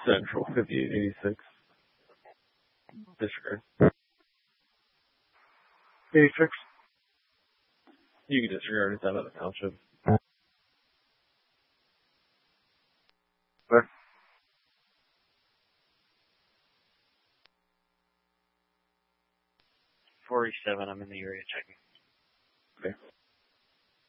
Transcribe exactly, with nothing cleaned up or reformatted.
Central, fifty-eight eighty-six. Disregard. eighty-six. You can disregard it's out of the township. Okay. forty-seven, I'm in the area checking. Okay.